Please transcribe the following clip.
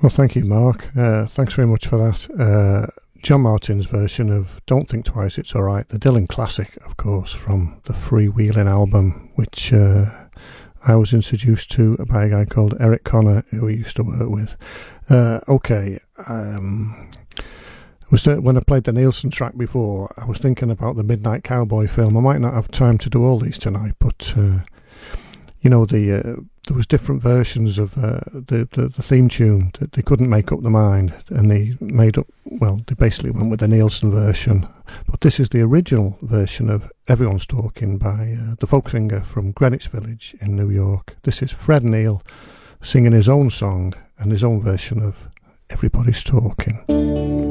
Well, thank you, Mark. Thanks very much for that. John Martin's version of Don't Think Twice, It's Alright, the Dylan classic, of course, from the Freewheeling album, which I was introduced to by a guy called Eric Connor, who we used to work with. When I played the Nielsen track before, I was thinking about the Midnight Cowboy film. I might not have time to do all these tonight, but there was different versions of the theme tune that they couldn't make up their mind, and they basically went with the Nielsen version. But this is the original version of Everyone's Talking by the folk singer from Greenwich Village in New York. This is Fred Neil singing his own song and his own version of Everybody's Talking.